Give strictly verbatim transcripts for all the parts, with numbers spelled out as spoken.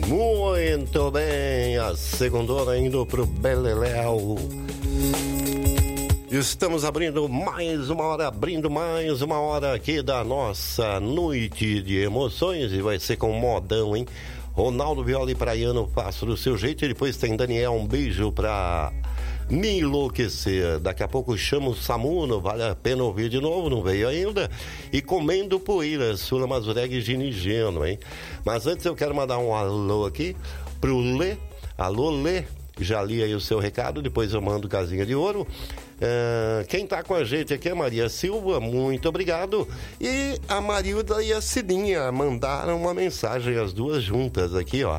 Muito bem, a segundona indo pro Beleléu. Estamos abrindo mais uma hora, abrindo mais uma hora aqui da nossa noite de emoções e vai ser com modão, hein? Ronaldo Viola e Praiano, faço do seu jeito. E depois tem Daniel, um beijo pra me enlouquecer. Daqui a pouco chamo o Samuno, vale a pena ouvir de novo, não veio ainda. E Comendo Poeira, Sula Mazureg e Ginigeno, hein? Mas antes eu quero mandar um alô aqui pro Lê. Alô, Lê. Já li aí o seu recado, depois eu mando Casinha de Ouro. Uh, quem tá com a gente aqui é a Maria Silva, muito obrigado. E a Marilda e a Cidinha mandaram uma mensagem, as duas juntas aqui, ó.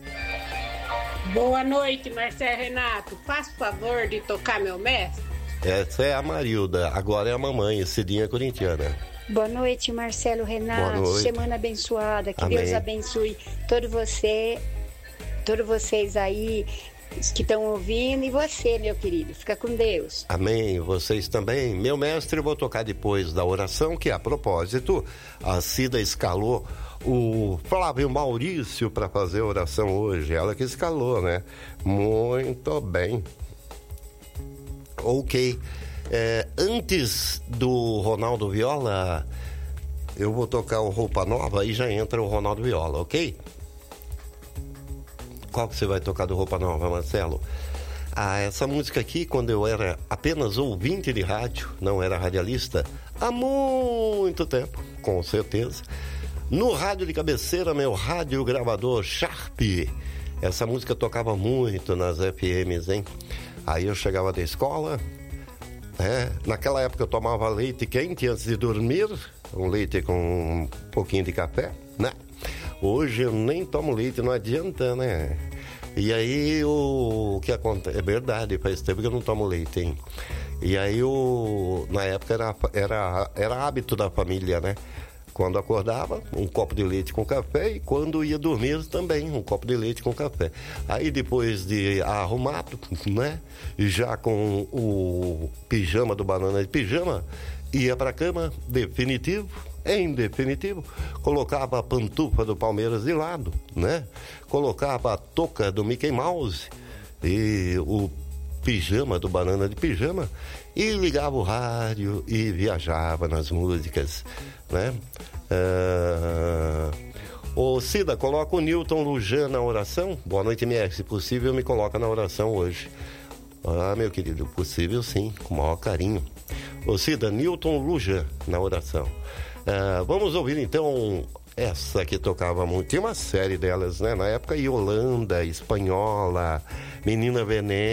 Boa noite, Marcelo Renato. Faz favor de tocar meu mestre. Essa é a Marilda, agora é a mamãe, Cidinha corintiana. Boa noite, Marcelo Renato. Boa noite. Semana abençoada, que Amém. Deus abençoe todo você, todos vocês aí que estão ouvindo e você, meu querido. Fica com Deus. Amém, vocês também. Meu mestre, eu vou tocar depois da oração, que a propósito, a Cida escalou o Flávio Maurício para fazer a oração hoje. Ela que escalou, né? Muito bem. Ok. É, antes do Ronaldo Viola, eu vou tocar o Roupa Nova e já entra o Ronaldo Viola, ok? Qual que você vai tocar do Roupa Nova, Marcelo? Ah, essa música aqui, quando eu era apenas ouvinte de rádio, não era radialista, há muito tempo, com certeza. No rádio de cabeceira, meu rádio gravador Sharp. Essa música tocava muito nas F Ms, hein? Aí eu chegava da escola, é, naquela época eu tomava leite quente antes de dormir, um leite com um pouquinho de café, né? Hoje eu nem tomo leite, não adianta, né? E aí o, o que acontece? É verdade, faz tempo que eu não tomo leite, hein? E aí o, na época era, era, era hábito da família, né? Quando acordava, um copo de leite com café e quando ia dormir também, um copo de leite com café. Aí depois de arrumado, né? Já com o pijama do Banana de Pijama, ia pra cama, definitivo. Em definitivo, colocava a pantufa do Palmeiras de lado, né? Colocava a touca do Mickey Mouse e o pijama do Banana de Pijama e ligava o rádio e viajava nas músicas, né? Ah, ô Cida, coloca o Newton Lujan na oração. Boa noite, M R. Se possível, me coloca na oração hoje. Ah, meu querido, possível sim, com o maior carinho. Ô Cida, Newton Lujan na oração. Uh, vamos ouvir então essa que tocava muito. Tinha uma série delas, né? Na época, Yolanda, Espanhola, Menina Veneno.